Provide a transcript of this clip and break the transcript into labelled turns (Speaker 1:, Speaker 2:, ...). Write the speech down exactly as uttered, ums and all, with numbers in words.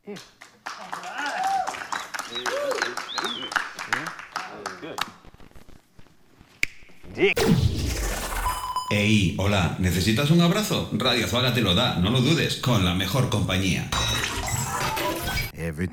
Speaker 1: Ey, hola, ¿necesitas un abrazo? Radio Zuaga te lo da, no lo dudes, con la mejor compañía.
Speaker 2: Every